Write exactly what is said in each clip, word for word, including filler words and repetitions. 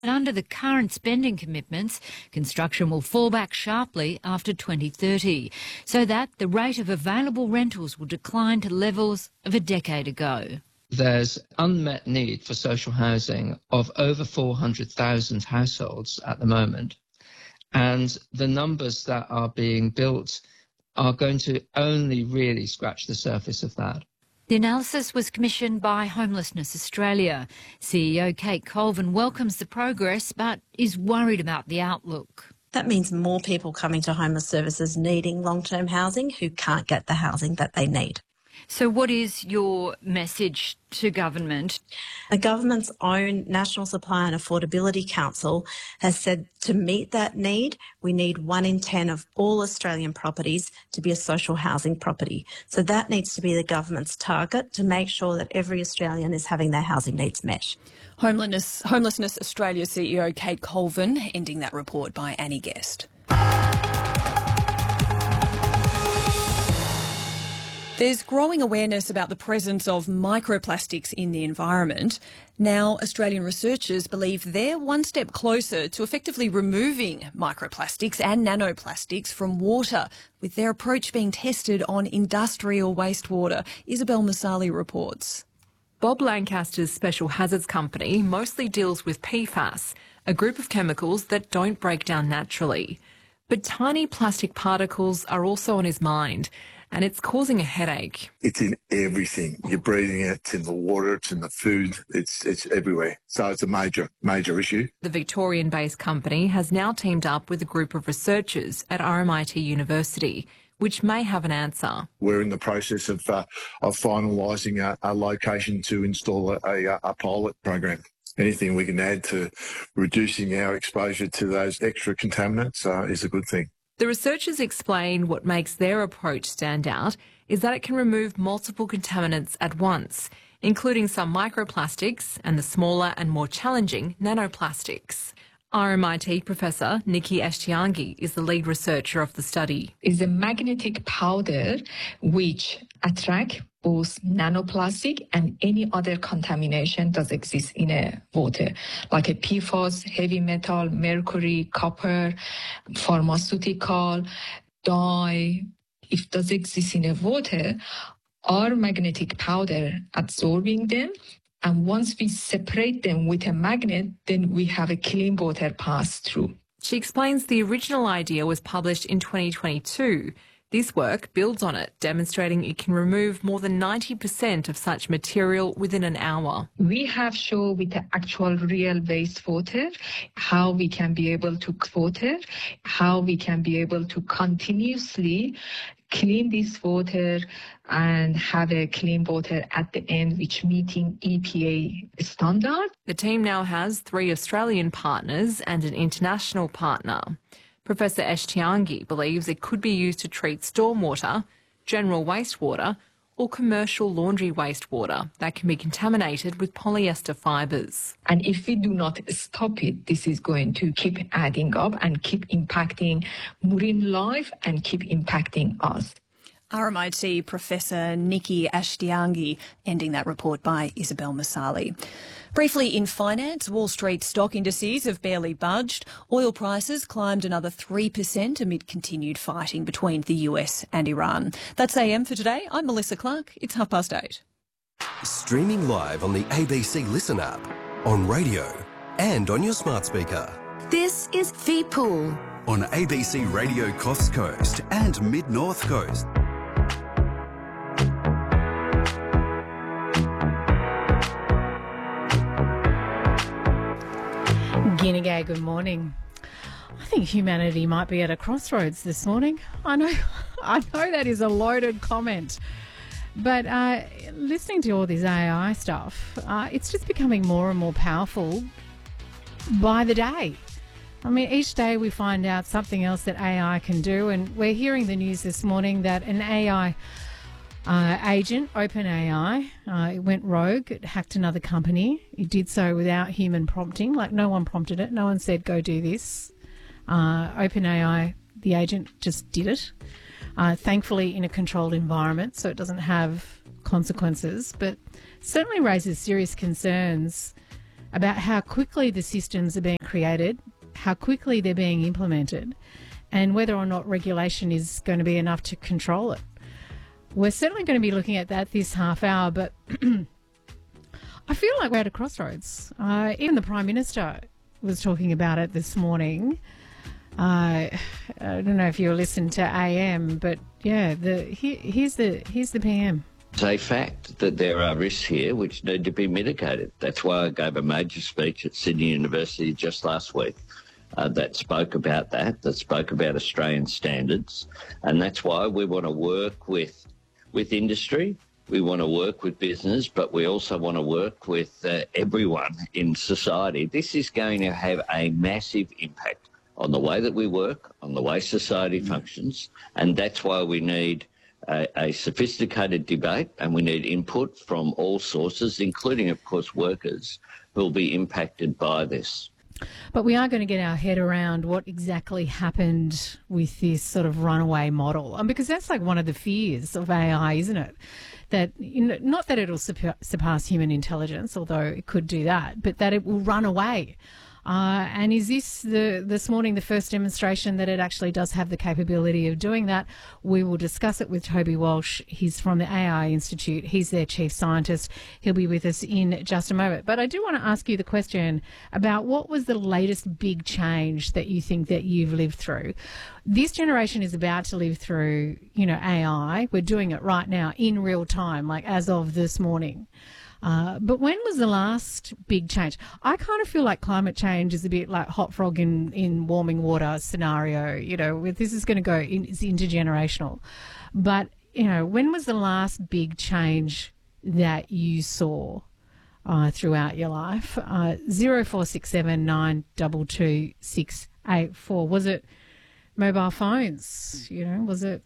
And under the current spending commitments, construction will fall back sharply after twenty thirty, so that the rate of available rentals will decline to levels of a decade ago. There's unmet need for social housing of over four hundred thousand households at the moment, and the numbers that are being built are going to only really scratch the surface of that. The analysis was commissioned by Homelessness Australia. C E O Kate Colvin welcomes the progress but is worried about the outlook. That means more people coming to homeless services needing long-term housing who can't get the housing that they need. So what is your message to government? The government's own National Supply and Affordability Council has said to meet that need, we need one in ten of all Australian properties to be a social housing property. So that needs to be the government's target to make sure that every Australian is having their housing needs met. Homelessness, Homelessness Australia C E O Kate Colvin ending that report by Annie Guest. There's growing awareness about the presence of microplastics in the environment. Now, Australian researchers believe they're one step closer to effectively removing microplastics and nanoplastics from water, with their approach being tested on industrial wastewater. Isabel Masali reports. Bob Lancaster's Special Hazards Company mostly deals with P FAS, a group of chemicals that don't break down naturally. But tiny plastic particles are also on his mind, and it's causing a headache. It's in everything. You're breathing it, it's in the water, it's in the food, it's it's everywhere. So it's a major, major issue. The Victorian-based company has now teamed up with a group of researchers at R M I T University, which may have an answer. We're in the process of uh, of finalising a, a location to install a, a, a pilot program. Anything we can add to reducing our exposure to those extra contaminants uh, is a good thing. The researchers explain what makes their approach stand out is that it can remove multiple contaminants at once, including some microplastics and the smaller and more challenging nanoplastics. R M I T Professor Nikki Ashtiangi is the lead researcher of the study. It's a magnetic powder which attracts both nanoplastic and any other contamination that exists in a water, like a P FAS, heavy metal, mercury, copper, pharmaceutical, dye. If does exist in a water, our magnetic powder absorbing them, and once we separate them with a magnet, then we have a clean water pass through. She explains the original idea was published in twenty twenty-two. This work builds on it, demonstrating it can remove more than ninety percent of such material within an hour. We have shown with the actual real wastewater how we can be able to water, how we can be able to continuously clean this water and have a clean water at the end, which meeting E P A standard. The team now has three Australian partners and an international partner. Professor Ashtiangi believes it could be used to treat stormwater, general wastewater or commercial laundry wastewater that can be contaminated with polyester fibres. And if we do not stop it, this is going to keep adding up and keep impacting marine life and keep impacting us. R M I T Professor Nikki Ashtiangi ending that report by Isabel Masali. Briefly in finance, Wall Street stock indices have barely budged. Oil prices climbed another three percent amid continued fighting between the U S and Iran. That's A M for today. I'm Melissa Clark. It's half past eight. Streaming live on the A B C Listen app, on radio and on your smart speaker. This is V-Pool on A B C Radio Coffs Coast and Mid-North Coast. Guinea, good morning. I think humanity might be at a crossroads this morning. I know, I know that is a loaded comment, but uh, listening to all this A I stuff, uh, it's just becoming more and more powerful by the day. I mean, each day we find out something else that A I can do, and we're hearing the news this morning that an A I Uh, agent, OpenAI, uh, it went rogue. It hacked another company. It did so without human prompting. Like, no one prompted it. No one said, go do this. Uh, OpenAI, the agent, just did it. Uh, thankfully, in a controlled environment, so it doesn't have consequences. But certainly raises serious concerns about how quickly the systems are being created, how quickly they're being implemented, and whether or not regulation is going to be enough to control it. We're certainly going to be looking at that this half hour, but I feel like we're at a crossroads. Uh, even the Prime Minister was talking about it this morning. Uh, I don't know if you listened to A M, but yeah, the here, here's the here's the P M. It's a fact that there are risks here which need to be mitigated. That's why I gave a major speech at Sydney University just last week uh, that spoke about that, that spoke about Australian standards, and that's why we want to work with with industry. We want to work with business, but we also want to work with uh, everyone in society. This is going to have a massive impact on the way that we work, on the way society functions, and that's why we need a, a sophisticated debate, and we need input from all sources, including, of course, workers who will be impacted by this. But we are going to get our head around what exactly happened with this sort of runaway model, and because that's like one of the fears of A I, isn't it? That, you know, not that it'll surpass human intelligence, although it could do that, but that it will run away. Uh, and is this the this morning the first demonstration that it actually does have the capability of doing that? We will discuss it with Toby Walsh. He's from the A I Institute. He's their chief scientist. He'll be with us in just a moment. But I do want to ask you the question about what was the latest big change that you think that you've lived through. This generation is about to live through, you know, A I. We're doing it right now in real time, like as of this morning. Uh, but when was the last big change? I kind of feel like climate change is a bit like hot frog in, in warming water scenario. You know, this is going to go, in, it's intergenerational. But, you know, when was the last big change that you saw uh, throughout your life? Uh, zero four six seven nine two two six eight four. Was it mobile phones? You know, was it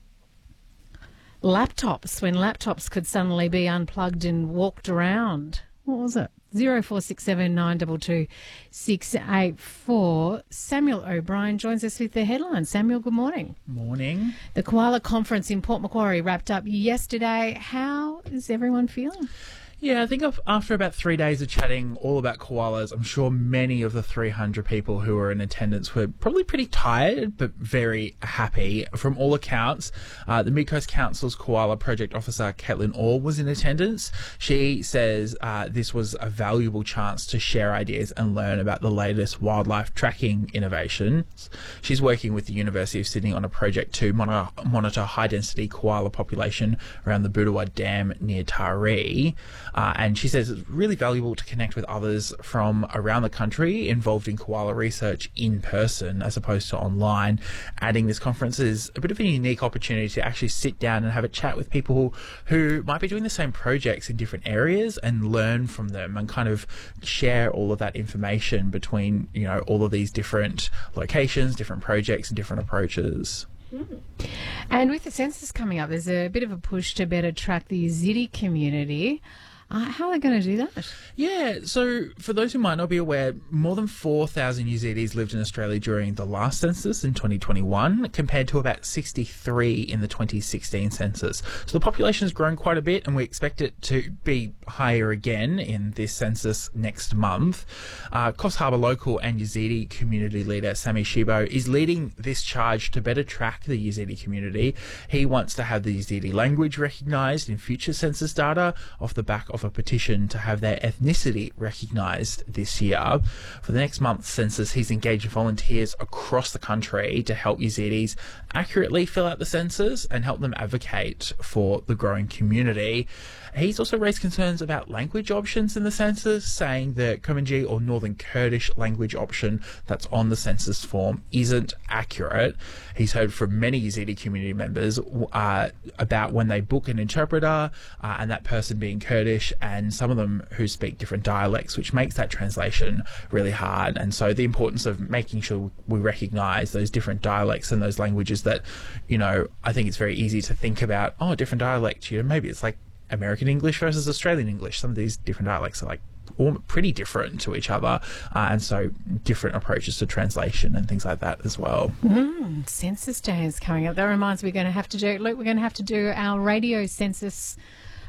laptops, when laptops could suddenly be unplugged and walked around? What was it? zero four six seven nine two two six eight four. Samuel O'Brien joins us with the headlines. Samuel, good morning. Morning. The Koala Conference in Port Macquarie wrapped up yesterday. How is everyone feeling? Yeah, I think after about three days of chatting all about koalas, I'm sure many of the three hundred people who were in attendance were probably pretty tired, but very happy. From all accounts, uh, the Mid-Coast Council's Koala Project Officer, Caitlin Orr, was in attendance. She says uh, this was a valuable chance to share ideas and learn about the latest wildlife tracking innovations. She's working with the University of Sydney on a project to monitor, monitor high-density koala population around the Boodawah Dam near Taree. Uh, and she says it's really valuable to connect with others from around the country involved in koala research in person as opposed to online. Adding this conference is a bit of a unique opportunity to actually sit down and have a chat with people who might be doing the same projects in different areas and learn from them and kind of share all of that information between, you know, all of these different locations, different projects and different approaches. Mm. And with the census coming up, there's a bit of a push to better track the Yazidi community. Uh, how are they going to do that? Yeah, so for those who might not be aware, more than four thousand Yazidis lived in Australia during the last census in twenty twenty-one, compared to about sixty-three in the twenty sixteen census. So the population has grown quite a bit, and we expect it to be higher again in this census next month. Uh, Coffs Harbour local and Yazidi community leader Sami Shibo is leading this charge to better track the Yazidi community. He wants to have the Yazidi language recognised in future census data off the back of of a petition to have their ethnicity recognised this year. For the next month's census, he's engaged volunteers across the country to help Yazidis accurately fill out the census and help them advocate for the growing community. He's also raised concerns about language options in the census, saying the Kurmanji or Northern Kurdish language option that's on the census form isn't accurate. He's heard from many Yazidi community members uh, about when they book an interpreter uh, and that person being Kurdish, and some of them who speak different dialects, which makes that translation really hard. And so the importance of making sure we recognise those different dialects and those languages that, you know, I think it's very easy to think about, oh, different dialect, you know, maybe it's like American English versus Australian English. Some of these different dialects are like all pretty different to each other, uh, and so different approaches to translation and things like that as well. Mm, census day is coming up. That reminds me, we're going to have to do, look, we're going to have to do our radio census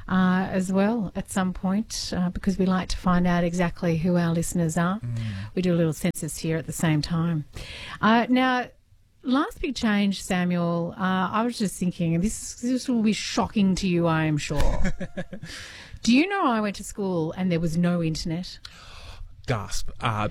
uh, as well at some point uh, because we like to find out exactly who our listeners are. Mm. We do a little census here at the same time. Uh, now, last big change, Samuel, uh, I was just thinking, and this, this will be shocking to you, I am sure. Do you know I went to school and there was no internet? Gasp. Um.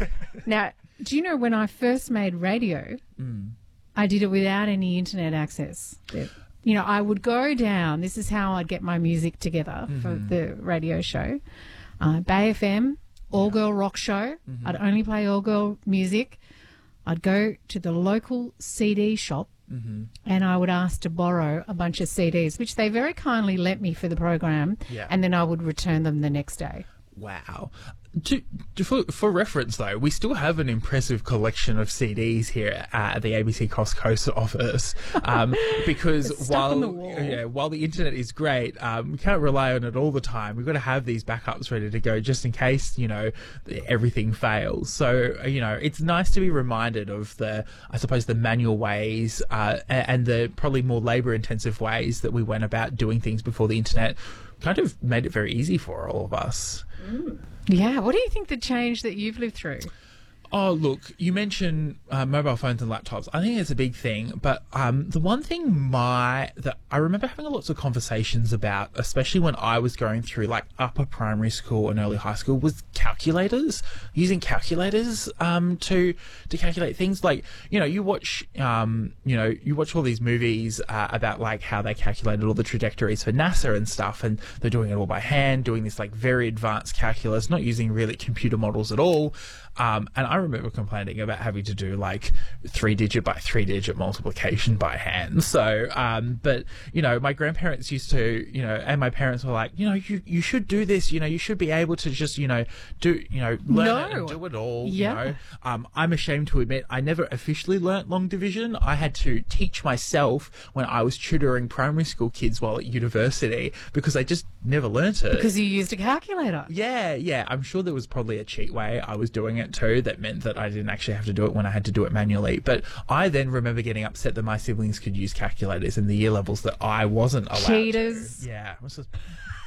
Now, do you know when I first made radio, mm. I did it without any internet access. You know, I would go down. This is how I'd get my music together mm-hmm. for the radio show. Uh, Bay F M, all-girl rock show. Mm-hmm. I'd only play all-girl music. I'd go to the local C D shop mm-hmm. and I would ask to borrow a bunch of C Ds, which they very kindly lent me for the program, yeah. and then I would return them the next day. Wow. To, to, for, for reference, though, we still have an impressive collection of C Ds here at the A B C Coast Coast office um, because while the yeah, while the internet is great, um, we can't rely on it all the time. We've got to have these backups ready to go just in case, you know, everything fails. So, you know, it's nice to be reminded of the, I suppose, the manual ways uh, and the probably more labour-intensive ways that we went about doing things before the internet kind of made it very easy for all of us. Mm. Yeah. What do you think the change that you've lived through? Oh, look, you mentioned uh, mobile phones and laptops. I think it's a big thing, but um, the one thing my that I remember having lots of conversations about, especially when I was going through like upper primary school and early high school, was calculators. Using calculators um, to to calculate things. Like, you know, you watch um, you know you watch all these movies uh, about like how they calculated all the trajectories for NASA and stuff, and they're doing it all by hand, doing this like very advanced calculus, not using really computer models at all. Um, and I remember complaining about having to do like three digit by three digit multiplication by hand. So, um, but, you know, my grandparents used to, you know, and my parents were like, you know, you, you should do this, you know, you should be able to just, you know, do, you know, learn no. it and do it all. Yeah. You know, um, I'm ashamed to admit I never officially learnt long division. I had to teach myself when I was tutoring primary school kids while at university because I just never learnt it. Because you used a calculator. Yeah, yeah. I'm sure there was probably a cheat way I was doing it too that meant that I didn't actually have to do it when I had to do it manually. But I then remember getting upset that my siblings could use calculators in the year levels that I wasn't allowed Cheaters. to. Yeah. It was just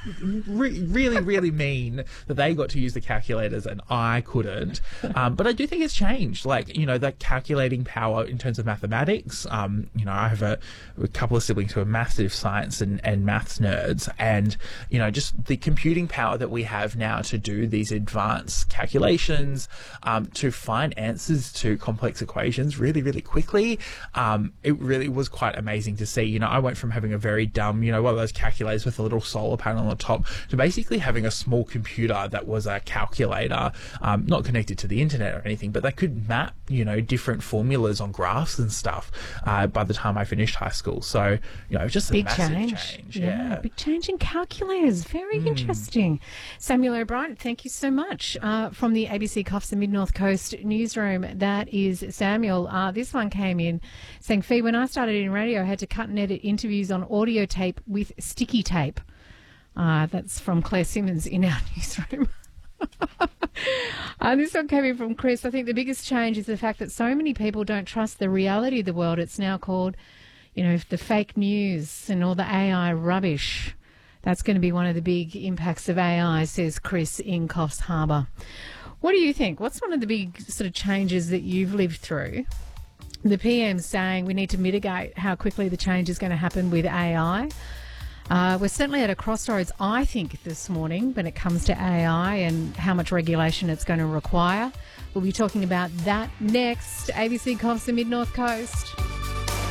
re- really, really mean that they got to use the calculators and I couldn't. Um, but I do think it's changed. Like, you know, that calculating power in terms of mathematics. Um, you know, I have a, a couple of siblings who are massive science and, and maths nerds. And, you know, just the computing power that we have now to do these advanced calculations, um, to find answers to complex equations really, really quickly. Um, it really was quite amazing to see. You know, I went from having a very dumb, you know, one of those calculators with a little solar panel on the top to basically having a small computer that was a calculator, um, not connected to the internet or anything, but that could map, you know, different formulas on graphs and stuff uh, by the time I finished high school. So, you know, just a big massive change. change. Yeah, Yeah. big change in calculators. Very Mm. interesting. Samuel O'Brien, thank you so much. Uh, from the A B C Coffs and Mid North Coast newsroom, that is Samuel. Uh, this one came in saying, Fee, when I started in radio, I had to cut and edit interviews on audio tape with sticky tape. Uh, that's from Claire Simmons in our newsroom. uh, this one came in from Chris. I think the biggest change is the fact that so many people don't trust the reality of the world. It's now called, you know, the fake news and all the A I rubbish. That's going to be one of the big impacts of A I, says Chris in Coffs Harbour. What do you think? What's one of the big sort of changes that you've lived through? The P M's saying we need to mitigate how quickly the change is going to happen with A I. Uh, we're certainly at a crossroads, I think, this morning when it comes to A I and how much regulation it's going to require. We'll be talking about that next. A B C Coffs and Mid North Coast.